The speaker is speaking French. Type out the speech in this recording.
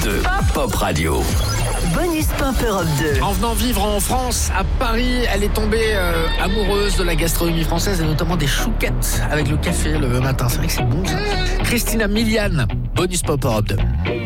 2, Pop Radio. Bonus Pop Europe 2. En venant vivre en France, à Paris, elle est tombée amoureuse de la gastronomie française et notamment des chouquettes avec le café le matin. C'est vrai que c'est bon ça. Christina Milian, Bonus Pop Europe 2.